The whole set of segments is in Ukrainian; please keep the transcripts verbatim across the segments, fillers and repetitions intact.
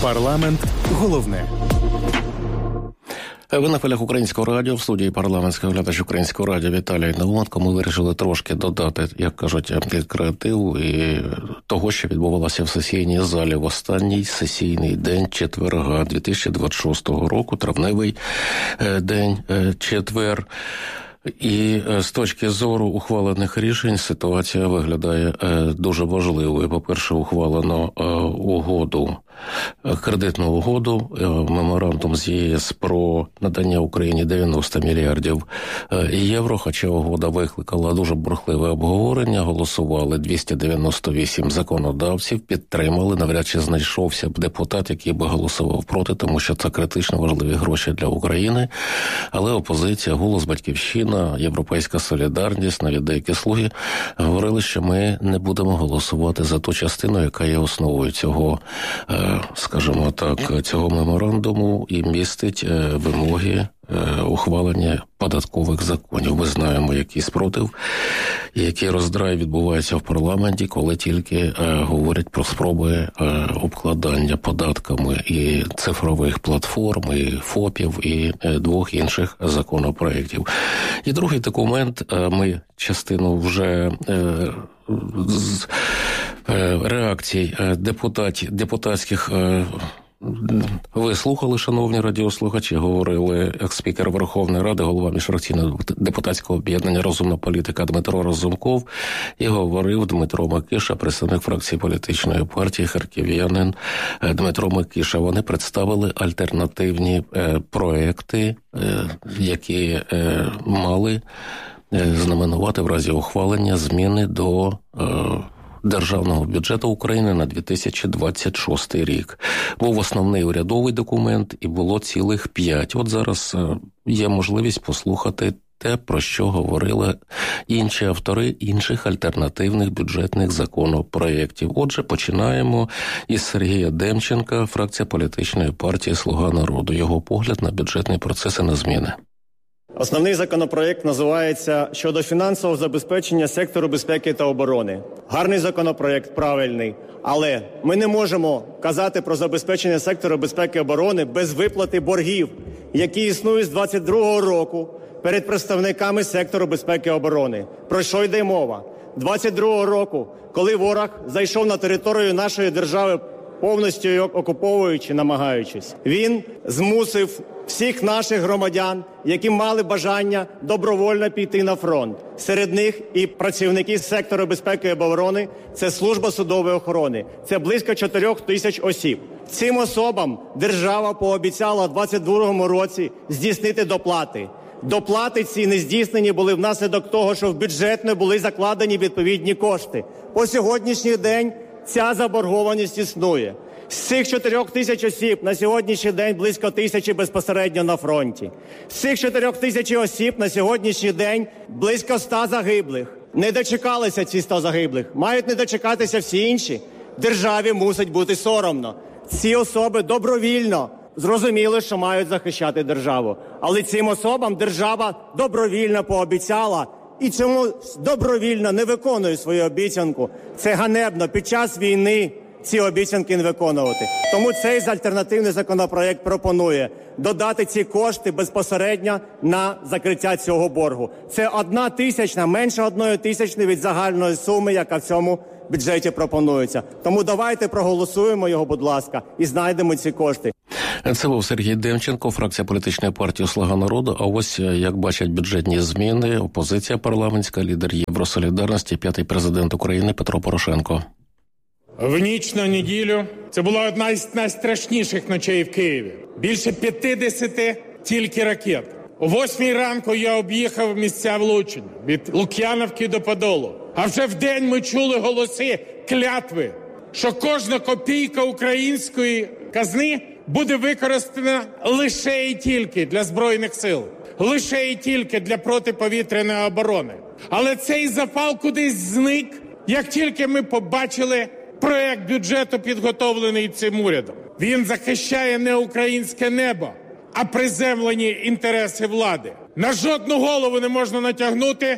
Парламент головне. Ви на хвилях Українського радіо, в студії парламентський оглядач Українського радіо Віталій Науменко. Ми вирішили трошки додати, як кажуть, креативу і того, що відбувалося в сесійній залі в останній сесійний день четверга дві тисячі двадцять шостого року, травневий день четвер. І з точки зору ухвалених рішень ситуація виглядає дуже важливою. По-перше, ухвалено угоду, кредитну угоду, меморандум з ЄС про надання Україні дев'яносто мільярдів євро, хоча угода викликала дуже бурхливе обговорення, голосували двісті дев'яносто вісім законодавців, підтримали, навряд чи знайшовся б депутат, який би голосував проти, тому що це критично важливі гроші для України, але опозиція, «Голос», «Батьківщина», Європейська солідарність, навіть деякі слуги говорили, що ми не будемо голосувати за ту частину, яка є основою цього, скажімо так, цього меморандуму і містить вимоги ухвалення податкових законів. Ми знаємо, який спротив, який роздрай відбувається в парламенті, коли тільки е, говорять про спроби е, обкладання податками і цифрових платформ, і ФОПів, і е, двох інших законопроєктів. І другий документ, е, ми частину вже е, з е, реакцій е, депутатів, депутатських е, ви слухали, шановні радіослухачі, говорили екс-спікер Верховної Ради, голова міжфракційного депутатського об'єднання «Розумна політика» Дмитро Разумков, і говорив Дмитро Микиша, представник фракції політичної партії, харків'янин Дмитро Микиша. Вони представили альтернативні е, проекти, е, які е, мали е, знаменувати в разі ухвалення зміни до е, Державного бюджету України на дві тисячі двадцять шостий рік. Був основний урядовий документ і було цілих п'ять. От зараз є можливість послухати те, про що говорили інші автори інших альтернативних бюджетних законопроєктів. Отже, починаємо із Сергія Демченка, фракція політичної партії «Слуга народу». Його погляд на бюджетний процес і на зміни. Основний законопроект називається «Щодо фінансового забезпечення сектору безпеки та оборони». Гарний законопроект, правильний, але ми не можемо казати про забезпечення сектору безпеки і оборони без виплати боргів, які існують з двадцять другого року перед представниками сектору безпеки і оборони. Про що йде мова? двадцять другого року, коли ворог зайшов на територію нашої держави, повністю її окуповуючи, намагаючись, він змусив всіх наших громадян, які мали бажання добровольно піти на фронт. Серед них і працівники сектору безпеки і оборони, це служба судової охорони. Це близько чотирьох тисяч осіб. Цим особам держава пообіцяла у двадцять другому році здійснити доплати. Доплати ці не здійснені були внаслідок того, що в бюджет не були закладені відповідні кошти. По сьогоднішній день ця заборгованість існує. З цих чотирьох тисяч осіб на сьогоднішній день близько тисячі безпосередньо на фронті. З цих чотирьох тисяч осіб на сьогоднішній день близько ста загиблих. Не дочекалися ці ста загиблих. Мають не дочекатися всі інші. Державі мусить бути соромно. Ці особи добровільно зрозуміли, що мають захищати державу. Але цим особам держава добровільно пообіцяла і цьому добровільно не виконує свою обіцянку. Це ганебно. Під час війни ці обіцянки не виконувати. Тому цей альтернативний законопроект пропонує додати ці кошти безпосередньо на закриття цього боргу. Це одна тисячна, менше одної тисячної від загальної суми, яка в цьому бюджеті пропонується. Тому давайте проголосуємо його, будь ласка, і знайдемо ці кошти. Це був Сергій Демченко, фракція політичної партії «Слуга народу». А ось, як бачать бюджетні зміни, опозиція парламентська, лідер Євросолідарності, п'ятий президент України Петро Порошенко. В ніч на неділю це була одна з найстрашніших ночей в Києві. Більше п'ятдесят тільки ракет. О восьмій ранку я об'їхав місця влучень від Лук'яновки до Подолу. А вже вдень ми чули голоси клятви, що кожна копійка української казни буде використана лише і тільки для Збройних сил, лише і тільки для протиповітряної оборони. Але цей запал кудись зник, як тільки ми побачили проект бюджету, підготовлений цим урядом. Він захищає не українське небо, а приземлені інтереси влади. На жодну голову не можна натягнути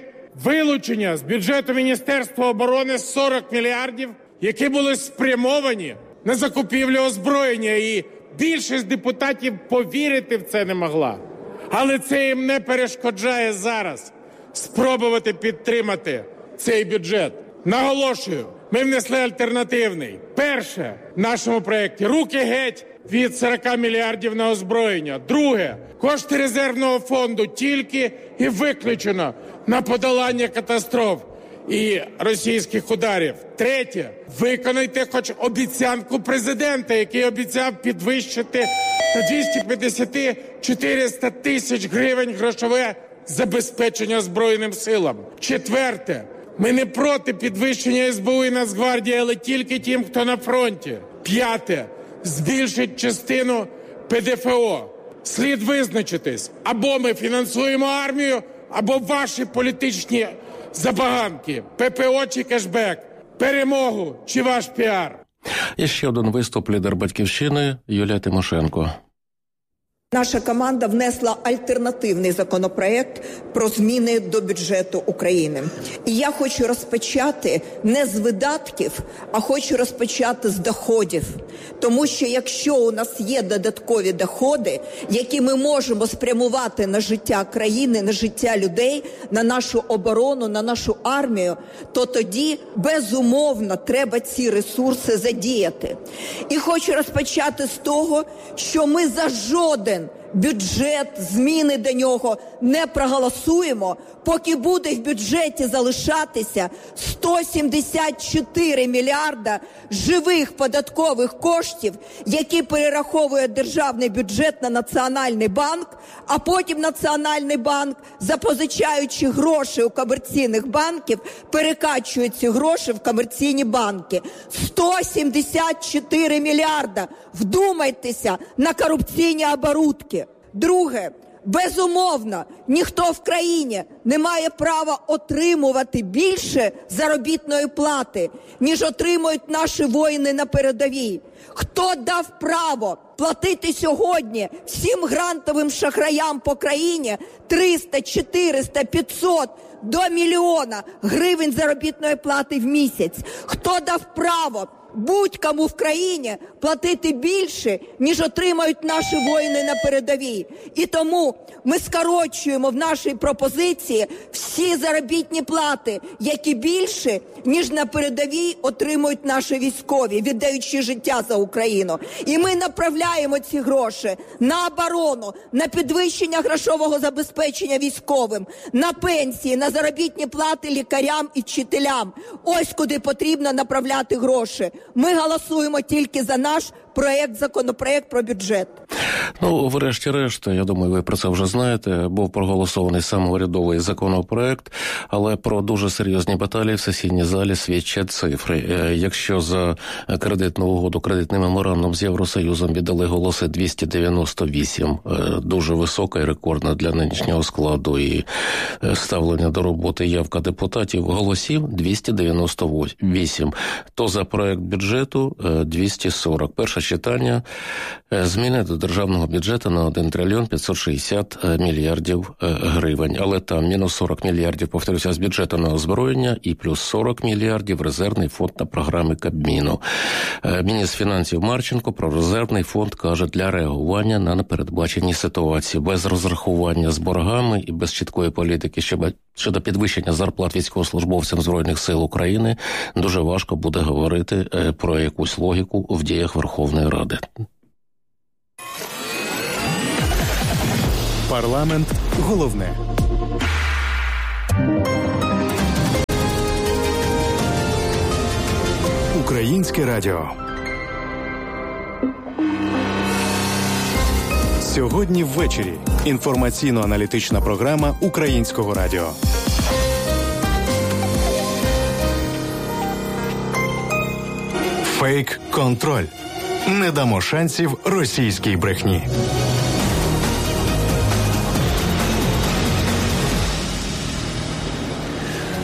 вилучення з бюджету Міністерства оборони сорок мільярдів, які були спрямовані на закупівлю озброєння, і більшість депутатів повірити в це не могла. Але це їм не перешкоджає зараз спробувати підтримати цей бюджет. Наголошую, ми внесли альтернативний. Перше, в нашому проєкті – руки геть від сорок мільярдів на озброєння. Друге, кошти резервного фонду тільки і виключено на подолання катастроф і російських ударів. Третє, виконайте хоч обіцянку президента, який обіцяв підвищити на двісті п'ятдесят - чотириста тисяч гривень грошове забезпечення Збройним силам. Четверте, ми не проти підвищення ес бе у і Нацгвардії, але тільки тим, хто на фронті. П'яте, збільшить частину пе де фе о. Слід визначитись, або ми фінансуємо армію, або ваші політичні забаганки, пе пе о чи кешбек, перемогу чи ваш піар. І ще один виступ лідер «Батьківщини» Юлія Тимошенко. Наша команда внесла альтернативний законопроект про зміни до бюджету України. І я хочу розпочати не з видатків, а хочу розпочати з доходів. Тому що якщо у нас є додаткові доходи, які ми можемо спрямувати на життя країни, на життя людей, на нашу оборону, на нашу армію, то тоді, безумовно, треба ці ресурси задіяти. І хочу розпочати з того, що ми за жоден бюджет, зміни до нього не проголосуємо, поки буде в бюджеті залишатися сто сімдесят чотири мільярда живих податкових коштів, які перераховує державний бюджет на Національний банк, а потім Національний банк, запозичаючи гроші у комерційних банків, перекачує ці гроші в комерційні банки. сто сімдесят чотири мільярда. Вдумайтеся на корупційні оборудки. Друге, безумовно, ніхто в країні не має права отримувати більше заробітної плати, ніж отримують наші воїни на передовій. Хто дав право платити сьогодні всім грантовим шахраям по країні триста, чотириста, п'ятсот до мільйона гривень заробітної плати в місяць? Хто дав право будь-кому в країні платити більше, ніж отримають наші воїни на передовій? І тому ми скорочуємо в нашій пропозиції всі заробітні плати, які більше, ніж на передовій отримують наші військові, віддаючи життя за Україну. І ми направляємо ці гроші на оборону, на підвищення грошового забезпечення військовим, на пенсії, на заробітні плати лікарям і вчителям. Ось куди потрібно направляти гроші. Ми голосуємо тільки за наш проект, законопроект про бюджет. Ну, врешті-решт, я думаю, ви про це вже знаєте, був проголосований сам урядовий законопроект, але про дуже серйозні баталії в сесійній залі свідчать цифри. Якщо за кредитну угоду, кредитний меморандум з Євросоюзом віддали голоси двісті дев'яносто вісім, дуже висока і рекордна для нинішнього складу і ставлення до роботи явка депутатів, голосів двісті дев'яносто вісім, то за проект бюджету двісті сорок. Перше читання, зміни до державного бюджету на один трильйон п'ятсот шістдесят мільярдів гривень. Але там мінус сорок мільярдів, повторюся, з бюджету на озброєння і плюс сорок мільярдів резервний фонд на програми Кабміну. Міністр фінансів Марченко про резервний фонд каже, для реагування на непередбачені ситуації. Без розрахування з боргами і без чіткої політики щодо підвищення зарплат військовослужбовцям Збройних сил України дуже важко буде говорити про якусь логіку в діях Верховної Ради. Парламент головне. Українське радіо. Сьогодні ввечері. Інформаційно-аналітична програма Українського радіо. Фейк-контроль. Не дамо шансів російській брехні.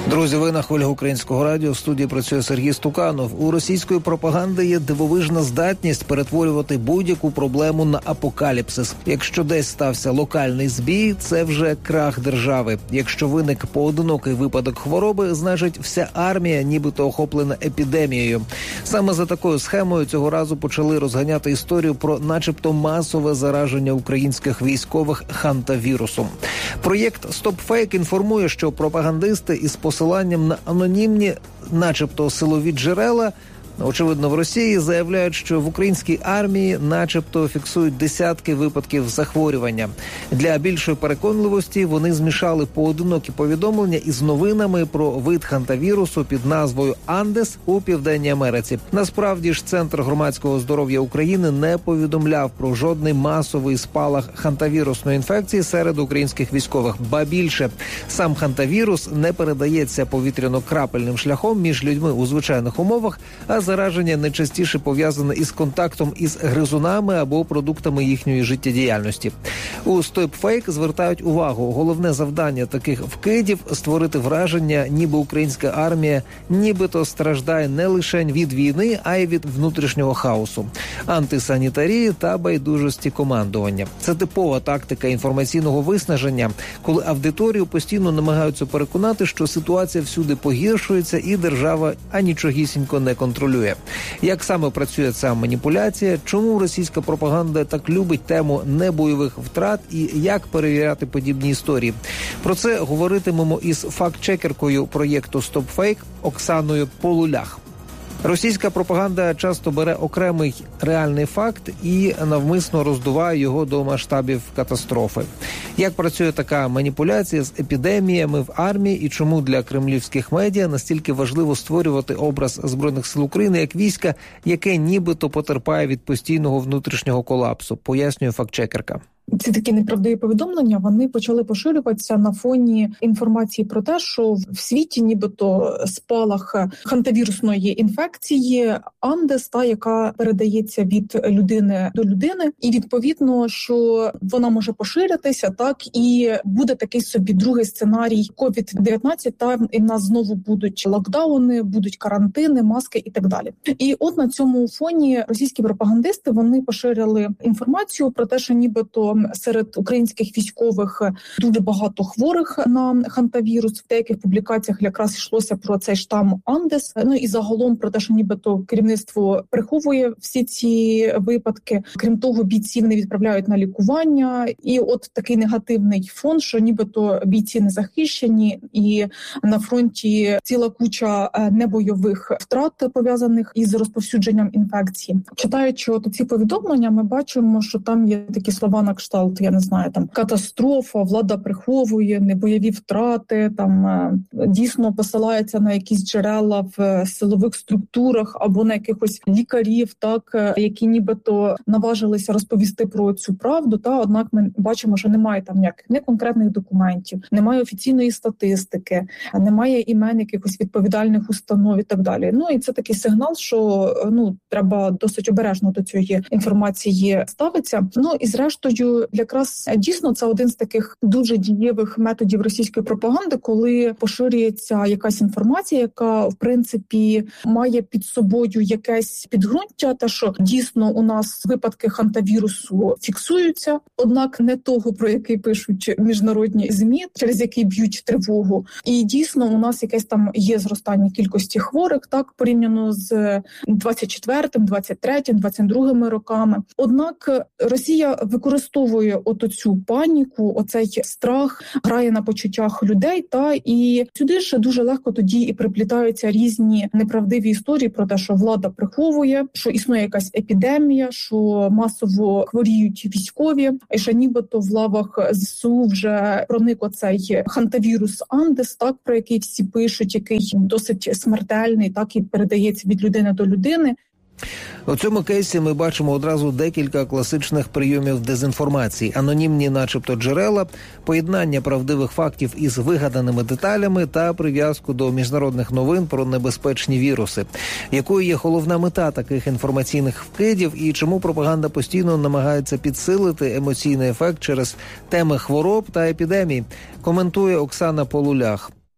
Друзі, ви на хвилях Українського радіо. В студії працює Сергій Стуканов. У російської пропаганди є дивовижна здатність перетворювати будь-яку проблему на апокаліпсис. Якщо десь стався локальний збій, це вже крах держави. Якщо виник поодинокий випадок хвороби, значить вся армія нібито охоплена епідемією. Саме за такою схемою цього разу почали розганяти історію про начебто масове зараження українських військових хантавірусом. Проєкт StopFake інформує, що пропагандисти із посиланням на анонімні, начебто силові джерела, очевидно в Росії, заявляють, що в українській армії начебто фіксують десятки випадків захворювання. Для більшої переконливості вони змішали поодинокі повідомлення із новинами про вид хантавірусу під назвою Андес у Південній Америці. Насправді ж Центр громадського здоров'я України не повідомляв про жодний масовий спалах хантавірусної інфекції серед українських військових. Ба більше, сам хантавірус не передається повітряно-крапельним шляхом між людьми у звичайних умовах, а зараження найчастіше пов'язане із контактом із гризунами або продуктами їхньої життєдіяльності. У StopFake звертають увагу, головне завдання таких вкидів – створити враження, ніби українська армія нібито страждає не лише від війни, а й від внутрішнього хаосу, антисанітарії та байдужості командування. Це типова тактика інформаційного виснаження, коли аудиторію постійно намагаються переконати, що ситуація всюди погіршується і держава анічогісінько не контролює. Як саме працює ця маніпуляція, чому російська пропаганда так любить тему небойових втрат і як перевіряти подібні історії? Про це говоритимемо із факт-чекеркою проєкту StopFake Оксаною Полулях. Російська пропаганда часто бере окремий реальний факт і навмисно роздуває його до масштабів катастрофи. Як працює така маніпуляція з епідеміями в армії і чому для кремлівських медіа настільки важливо створювати образ Збройних сил України як війська, яке нібито потерпає від постійного внутрішнього колапсу, пояснює фактчекерка. Ці такі неправдиві повідомлення, вони почали поширюватися на фоні інформації про те, що в світі нібито спалах хантавірусної інфекції Андес, та, яка передається від людини до людини, і відповідно, що вона може поширитися, так, і буде такий собі другий сценарій ковід дев'ятнадцять, та, і в нас знову будуть локдауни, будуть карантини, маски і так далі. І от на цьому фоні російські пропагандисти, вони поширили інформацію про те, що нібито серед українських військових дуже багато хворих на хантавірус. В деяких публікаціях якраз йшлося про цей штам Андес. Ну і загалом про те, що нібито керівництво приховує всі ці випадки. Крім того, бійців не відправляють на лікування. І от такий негативний фон, що нібито бійці не захищені, і на фронті ціла куча небойових втрат, пов'язаних із розповсюдженням інфекції. Читаючи от ці повідомлення, ми бачимо, що там є такі слова на кшталт, я не знаю, там катастрофа, влада приховує, небойові втрати, там дійсно посилається на якісь джерела в силових структурах або на якихось лікарів, так, які нібито наважилися розповісти про цю правду, та однак ми бачимо, що немає там ніяких не конкретних документів, немає офіційної статистики, немає імен якихось відповідальних установ і так далі. Ну і це такий сигнал, що ну треба досить обережно до цієї інформації ставитися. Ну і зрештою, якраз дійсно це один з таких дуже дієвих методів російської пропаганди, коли поширюється якась інформація, яка в принципі має під собою якесь підґрунтя, те, що дійсно у нас випадки хантавірусу фіксуються, однак не того, про який пишуть міжнародні ЗМІ, через який б'ють тривогу. І дійсно у нас якесь там є зростання кількості хворих, так, порівняно з двадцять четвертим, двадцять третім, двадцять другим роками. Однак Росія використовує от цю паніку, оцей страх, грає на почуттях людей, та і сюди ж дуже легко тоді і приплітаються різні неправдиві історії про те, що влада приховує, що існує якась епідемія, що масово хворіють військові, і що нібито в лавах ЗСУ вже проник оцей хантавірус Андес, так, про який всі пишуть, який досить смертельний, так, і передається від людини до людини. У цьому кейсі ми бачимо одразу декілька класичних прийомів дезінформації. Анонімні начебто джерела, поєднання правдивих фактів із вигаданими деталями та прив'язку до міжнародних новин про небезпечні віруси. Якою є головна мета таких інформаційних вкидів і чому пропаганда постійно намагається підсилити емоційний ефект через теми хвороб та епідемій, коментує Оксана Полулях.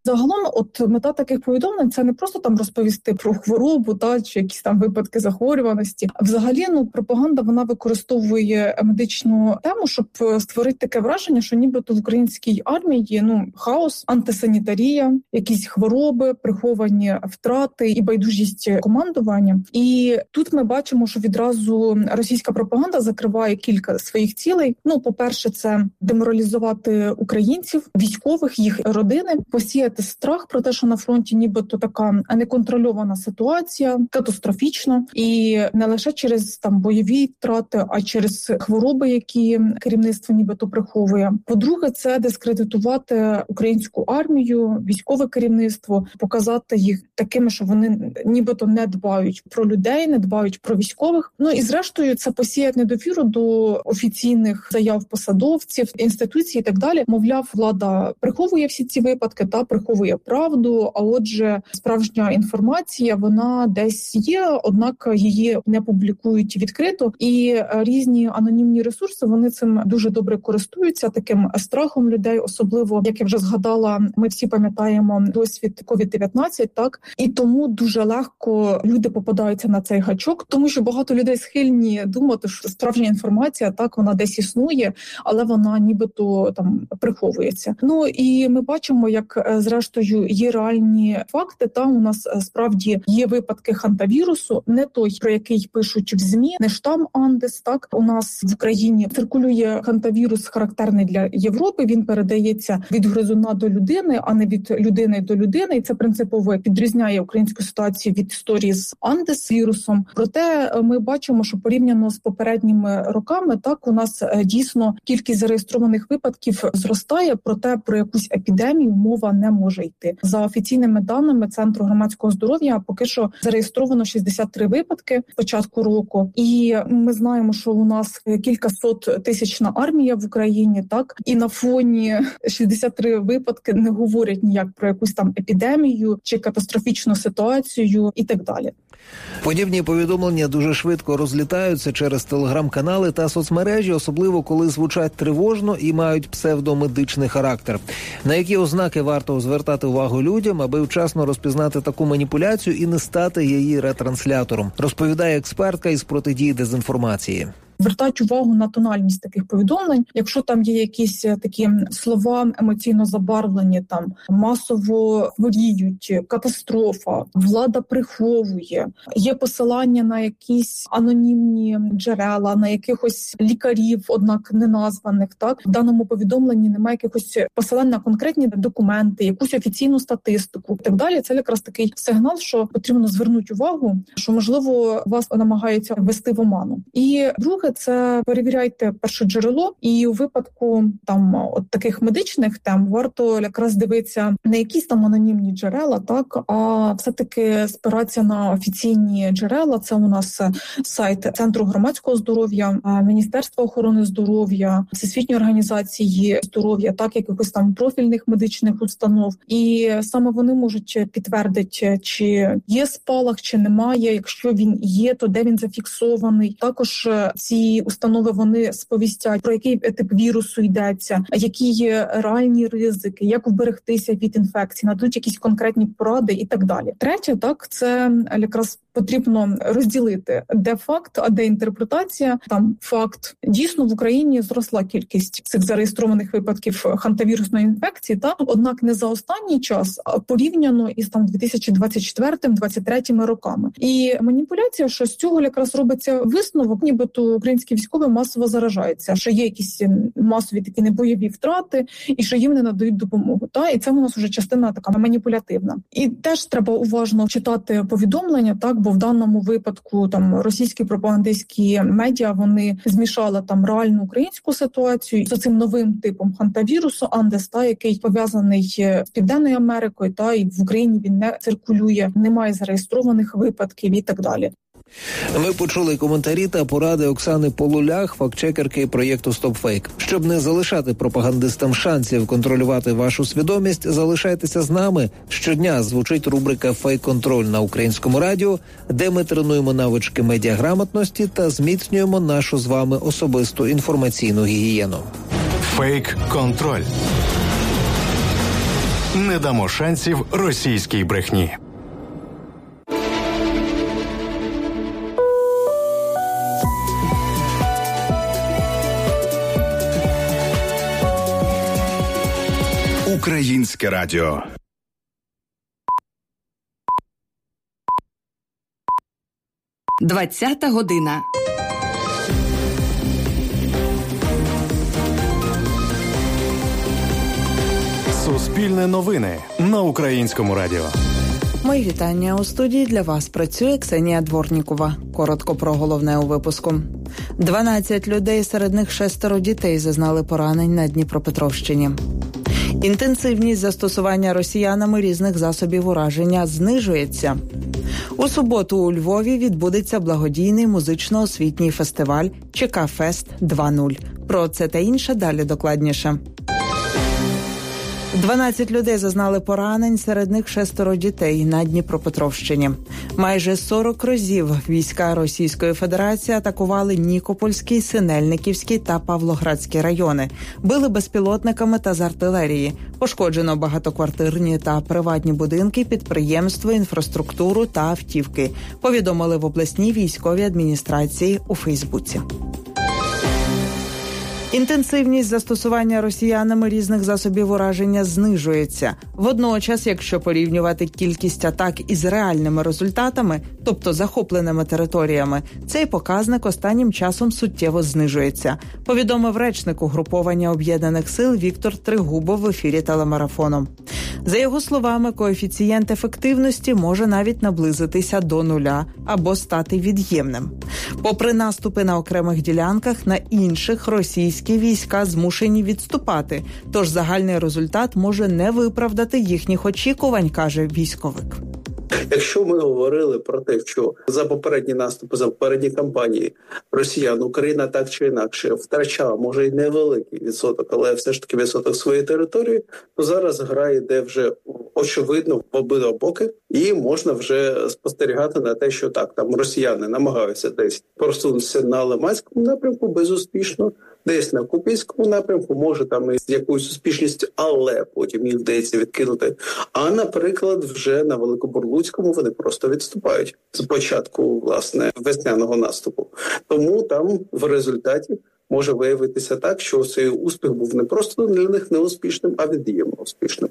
Загалом, от мета таких повідомлень – це не просто там розповісти про хворобу, та чи якісь там випадки захворюваності. Взагалі, ну пропаганда вона використовує медичну тему, щоб створити таке враження, що нібито в українській армії ну хаос, антисанітарія, якісь хвороби, приховані втрати і байдужість командування. І тут ми бачимо, що відразу російська пропаганда закриває кілька своїх цілей. Ну, по-перше, це деморалізувати українців, військових, їх родини, посіяти страх про те, що на фронті нібито така неконтрольована ситуація, катастрофічна, і не лише через там бойові втрати, а через хвороби, які керівництво нібито приховує. По-друге, це дискредитувати українську армію, військове керівництво, показати їх такими, що вони нібито не дбають про людей, не дбають про військових. Ну і зрештою це посіяти недовіру до офіційних заяв посадовців, інституцій і так далі. Мовляв, влада приховує всі ці випадки та приховує правду, а отже, справжня інформація, вона десь є, однак її не публікують відкрито, і різні анонімні ресурси, вони цим дуже добре користуються, таким страхом людей, особливо, як я вже згадала, ми всі пам'ятаємо досвід ковід дев'ятнадцять, так, і тому дуже легко люди попадаються на цей гачок, тому що багато людей схильні думати, що справжня інформація, так, вона десь існує, але вона нібито там приховується. Ну і ми бачимо, як зрештою є реальні факти. Там у нас справді є випадки хантавірусу, не той, про який пишуть в ЗМІ, не штам Андес. Так у нас в Україні циркулює хантавірус, характерний для Європи. Він передається від гризуна до людини, а не від людини до людини. І це принципово підрізняє українську ситуацію від історії з Андес вірусом. Проте ми бачимо, що порівняно з попередніми роками, так у нас дійсно кількість зареєстрованих випадків зростає. Проте про якусь епідемію мова не може йти. За офіційними даними Центру громадського здоров'я поки що зареєстровано шістдесят три випадки з початку року. І ми знаємо, що у нас кількасот тисячна армія в Україні, так? І на фоні шістдесят три випадки не говорять ніяк про якусь там епідемію чи катастрофічну ситуацію і так далі. Подібні повідомлення дуже швидко розлітаються через телеграм-канали та соцмережі, особливо коли звучать тривожно і мають псевдомедичний характер. На які ознаки варто звертати увагу людям, аби вчасно розпізнати таку маніпуляцію і не стати її ретранслятором, розповідає експертка із протидії дезінформації. Звертають увагу на тональність таких повідомлень. Якщо там є якісь такі слова емоційно забарвлені, там масово хворіють, катастрофа, влада приховує, є посилання на якісь анонімні джерела, на якихось лікарів, однак не названих, так в даному повідомленні немає якихось посилань на конкретні документи, якусь офіційну статистику і так далі. Це якраз такий сигнал, що потрібно звернути увагу, що можливо вас намагаються ввести в оману. І друге, це перевіряйте перше джерело, і у випадку там от таких медичних тем варто якраз дивитися не якісь там анонімні джерела, так, а все-таки спиратися на офіційні джерела. Це у нас сайт Центру громадського здоров'я, Міністерства охорони здоров'я, Всесвітньої організації здоров'я, так, якихось там профільних медичних установ. І саме вони можуть підтвердити, чи є спалах, чи немає. Якщо він є, то де він зафіксований. Також ці установи, вони сповістять, про який тип вірусу йдеться, які є реальні ризики, як вберегтися від інфекції, нададуть якісь конкретні поради і так далі. Третє, так, це якраз потрібно розділити, де факт, а де інтерпретація. Там факт. Дійсно, в Україні зросла кількість цих зареєстрованих випадків хантавірусної інфекції, та однак не за останній час, а порівняно із там дві тисячі двадцять четвертим - двадцять третім роками. І маніпуляція, що з цього якраз робиться висновок, нібито українські військові масово заражаються, що є якісь масові такі небойові втрати, і що їм не надають допомогу. Та і це у нас вже частина така маніпулятивна. І теж треба уважно читати повідомлення, так, бо в даному випадку там російські пропагандистські медіа, вони змішали там реальну українську ситуацію з цим новим типом хантавірусу Андес, та, який пов'язаний з Південною Америкою, та і в Україні він не циркулює, немає зареєстрованих випадків і так далі. Ми почули коментарі та поради Оксани Полулях, фактчекерки проєкту StopFake. Щоб не залишати пропагандистам шансів контролювати вашу свідомість, залишайтеся з нами. Щодня звучить рубрика «Фейк-контроль» на Українському радіо, де ми тренуємо навички медіаграмотності та зміцнюємо нашу з вами особисту інформаційну гігієну. Фейк-контроль. Не дамо шансів російській брехні. Українське радіо. Двадцята година. Суспільне новини на Українському радіо. Мої вітання. У студії для вас працює Ксенія Дворнікова. Коротко про головне у випуску. дванадцять людей, серед них шестеро дітей, зазнали поранень на Дніпропетровщині. Інтенсивність застосування росіянами різних засобів ураження знижується. У суботу у Львові відбудеться благодійний музично-освітній фестиваль ЧК-Фест два нуль. Про це та інше далі докладніше. дванадцять людей зазнали поранень, серед них шестеро дітей на Дніпропетровщині. Майже сорок разів війська Російської Федерації атакували Нікопольський, Синельниківський та Павлоградський райони. Били безпілотниками та з артилерії. Пошкоджено багатоквартирні та приватні будинки, підприємства, інфраструктуру та автівки. Повідомили в обласній військовій адміністрації у Фейсбуці. Інтенсивність застосування росіянами різних засобів ураження знижується. Водночас, якщо порівнювати кількість атак із реальними результатами, тобто захопленими територіями, цей показник останнім часом суттєво знижується, повідомив речник угруповання Об'єднаних сил Віктор Тригубов в ефірі телемарафону. За його словами, коефіцієнт ефективності може навіть наблизитися до нуля або стати від'ємним. Попри наступи на окремих ділянках, на інших російські війська змушені відступати, тож загальний результат може не виправдати їхніх очікувань, каже військовик. Якщо ми говорили про те, що за попередні наступи, за попередні кампанії росіян Україна так чи інакше втрачала, може й невеликий відсоток, але все ж таки відсоток своєї території, то зараз гра йде вже очевидно в обидва боки, і можна вже спостерігати на те, що так, там росіяни намагаються десь просунутися на Лиманському напрямку безуспішно, десь на Куп'янському напрямку, може там із якоюсь успішністю, але потім їх вдається відкинути. А, наприклад, вже на Великобурлуцькому вони просто відступають з початку, власне, весняного наступу. Тому там в результаті може виявитися так, що цей успіх був не просто для них неуспішним, а від'ємно успішним.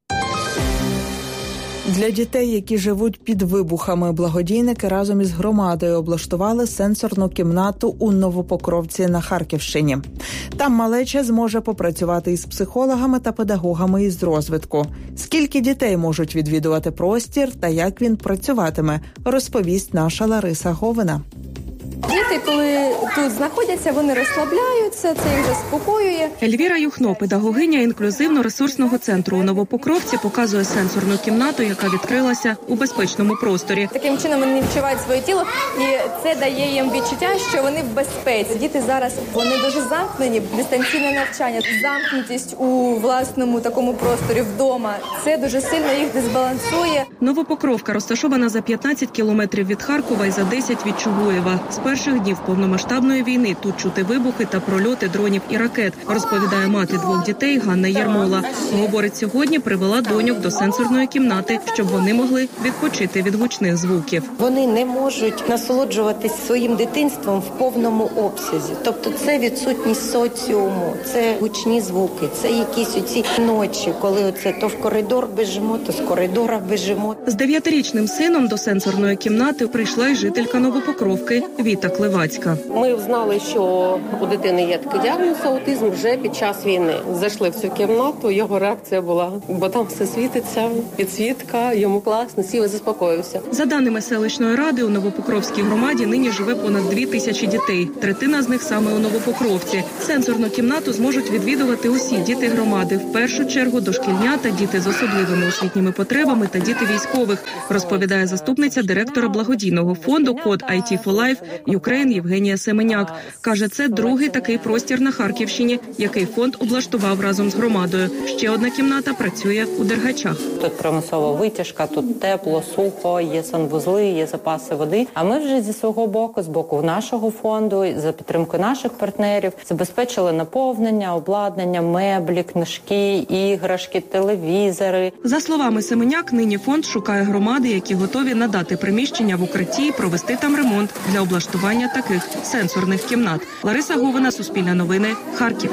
Для дітей, які живуть під вибухами, благодійники разом із громадою облаштували сенсорну кімнату у Новопокровці на Харківщині. Там малеча зможе попрацювати із психологами та педагогами із розвитку. Скільки дітей можуть відвідувати простір та як він працюватиме, розповість наша Лариса Говина. Діти, коли тут знаходяться, вони розслабляються, це їх заспокоює. Ельвіра Юхно, педагогиня інклюзивно-ресурсного центру у Новопокровці, показує сенсорну кімнату, яка відкрилася у безпечному просторі. Таким чином вони відчувають своє тіло, і це дає їм відчуття, що вони в безпеці. Діти зараз, вони дуже замкнені, дистанційне навчання, замкнутість у власному такому просторі вдома. Це дуже сильно їх дисбалансує. Новопокровка розташована за п'ятнадцять кілометрів від Харкова і за десять від Чугуєва. З перших днів повномасштабної війни тут чути вибухи та прольоти дронів і ракет, розповідає мати двох дітей Ганна Єрмола. Говорить, сьогодні привела доньок до сенсорної кімнати, щоб вони могли відпочити від гучних звуків. Вони не можуть насолоджуватись своїм дитинством в повному обсязі. Тобто це відсутність соціуму, це гучні звуки, це якісь оці ночі, коли оце то в коридор біжимо, то з коридора біжимо. З дев'ятирічним сином до сенсорної кімнати прийшла й жителька Новопокровки Віта Клевацька. Ми знали, що у дитини є такий діагноз аутизм вже під час війни. Зайшли в цю кімнату, його реакція була, бо там все світиться, підсвітка, йому класно, сів і заспокоївся. За даними селищної ради, у Новопокровській громаді нині живе понад дві тисячі дітей. Третина з них саме у Новопокровці. Сенсорну кімнату зможуть відвідувати усі діти громади. В першу чергу дошкільнята, діти з особливими освітніми потребами та діти військових, розповідає заступниця директора благодійного фонду «Код ай ті фор лайф» Юкрейн Євгенія Семеняк. Каже, це другий такий простір на Харківщині, який фонд облаштував разом з громадою. Ще одна кімната працює у Дергачах. Тут промислова витяжка, тут тепло, сухо, є санвузли, є запаси води. А ми вже зі свого боку, з боку нашого фонду, за підтримкою наших партнерів, забезпечили наповнення, обладнання, меблі, книжки, іграшки, телевізори. За словами Семеняк, нині фонд шукає громади, які готові надати приміщення в укритті і провести там ремонт для облаштування таких сенсорних кімнат. Лариса Говина, Суспільне новини, Харків.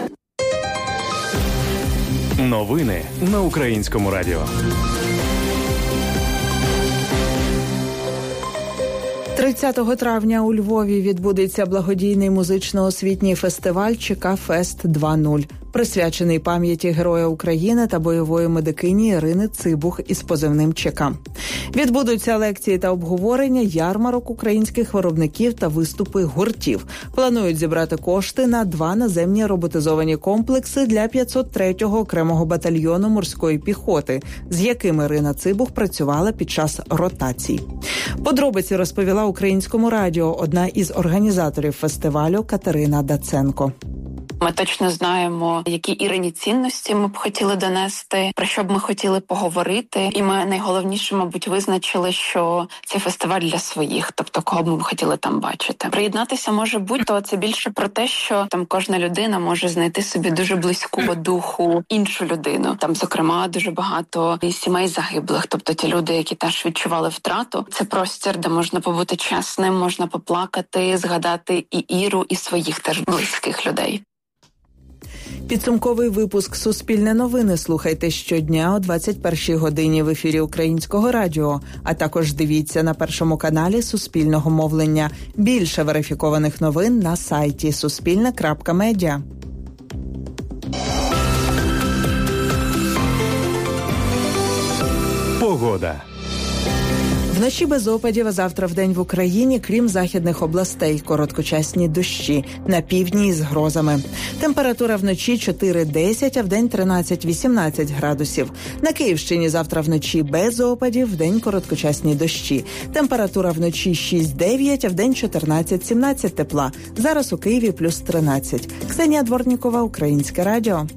Новини на Українському радіо. тридцятого травня у Львові відбудеться благодійний музично-освітній фестиваль ЧК-Фест два нуль, присвячений пам'яті Героя України та бойової медикині Ірини Цибух із позивним ЧК. Відбудуться лекції та обговорення, ярмарок українських виробників та виступи гуртів. Планують зібрати кошти на два наземні роботизовані комплекси для п'ятсот третього окремого батальйону морської піхоти, з яким Ірина Цибух працювала під час ротацій. Подробиці розповіла Українському радіо одна із організаторів фестивалю Катерина Даценко. Ми точно знаємо, які Ірині цінності ми б хотіли донести, про що б ми хотіли поговорити. І ми найголовніше, мабуть, визначили, що цей фестиваль для своїх, тобто кого б ми хотіли там бачити. Приєднатися може будь-то, це більше про те, що там кожна людина може знайти собі дуже близьку по духу іншу людину. Там, зокрема, дуже багато і сімей загиблих, тобто ті люди, які теж відчували втрату. Це простір, де можна побути чесним, можна поплакати, згадати і Іру, і своїх теж близьких людей. Підсумковий випуск «Суспільне новини» слухайте щодня о двадцять першій годині в ефірі Українського радіо, а також дивіться на Першому каналі Суспільного мовлення. Більше верифікованих новин на сайті суспільне крапка медіа. Погода. Вночі без опадів, а завтра вдень в Україні, крім західних областей, короткочасні дощі. На півдні із грозами. Температура вночі чотири-десять, а вдень тринадцять-вісімнадцять градусів. На Київщині завтра вночі без опадів, вдень короткочасні дощі. Температура вночі шість-дев'ять, а вдень чотирнадцять-сімнадцять тепла. Зараз у Києві плюс тринадцять. Ксенія Дворнікова, Українське радіо.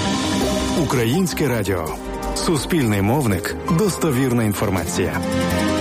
Українське радіо. Суспільний мовник. Достовірна інформація.